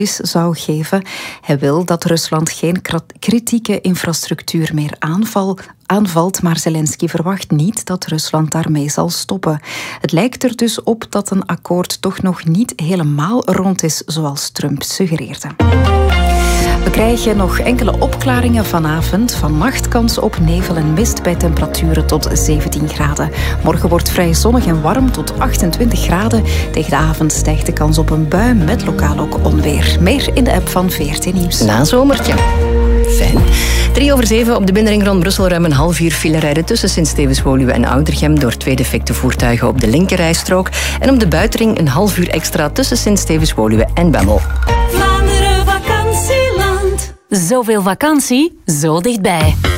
zou geven. Hij wil dat Rusland geen kritieke infrastructuur meer aanvalt, maar Zelensky verwacht niet dat Rusland daarmee zal stoppen. Het lijkt er dus op dat een akkoord toch nog niet helemaal rond is, zoals Trump suggereerde. We krijgen nog enkele opklaringen vanavond. Vannacht kans op nevel en mist bij temperaturen tot 17 graden. Morgen wordt vrij zonnig en warm tot 28 graden. Tegen de avond stijgt de kans op een bui met lokaal ook onweer. Meer in de app van VRT Nieuws. Nazomertje. Fijn. 6:03 op de binnenring rond Brussel. Ruim een half uur file rijden tussen Sint-Stevens-Woluwe en Oudergem door 2 defecte voertuigen op de linkerrijstrook. En op de buitenring een half uur extra tussen Sint-Stevens-Woluwe en Bemmel. Zoveel vakantie, zo dichtbij.